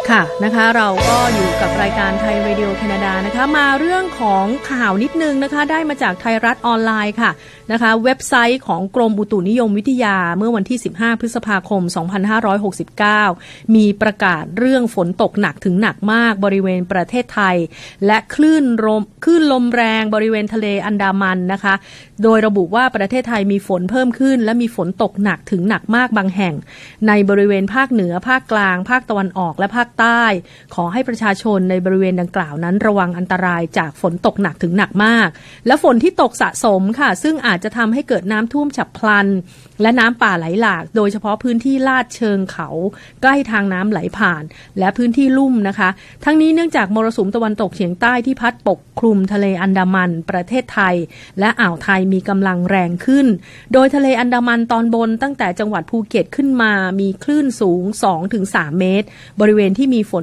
ค่ะนะคะเราก็อยู่กับรายการไทยเรดิโอแคนาดานะคะมาเรื่องของข่าวนิดนึงนะคะได้มาจากไทยรัฐออนไลน์ค่ะนะคะเว็บไซต์ของกรมอุตุนิยมวิทยาเมื่อวันที่15พฤษภาคม2569มีประกาศเรื่องฝนตกหนักถึงหนักมากบริเวณประเทศไทยและคลื่นลมแรงบริเวณทะเลอันดามันนะคะโดยระบุว่าประเทศไทยมีฝนเพิ่มขึ้นและมีฝนตกหนักถึงหนักมากบางแห่งในบริเวณภาคเหนือภาคกลางภาคตะวันออกและภาคใต้ขอให้ประชาชนในบริเวณดังกล่าวนั้นระวังอันตรายจากฝนตกหนักถึงหนักมากและฝนที่ตกสะสมค่ะซึ่งอาจจะทำให้เกิดน้ำท่วมฉับพลันและน้ำป่าไหลหลากโดยเฉพาะพื้นที่ลาดเชิงเขาใกล้ทางน้ำไหลผ่านและพื้นที่ลุ่มนะคะทั้งนี้เนื่องจากมรสุมตะวันตกเฉียงใต้ที่พัดปกคลุมทะเลอันดามันประเทศไทยและอ่าวไทยมีกำลังแรงขึ้นโดยทะเลอันดามันตอนบนตั้งแต่จังหวัดภูเก็ตขึ้นมามีคลื่นสูง 2-3 เมตรบริเวณที่มีฝน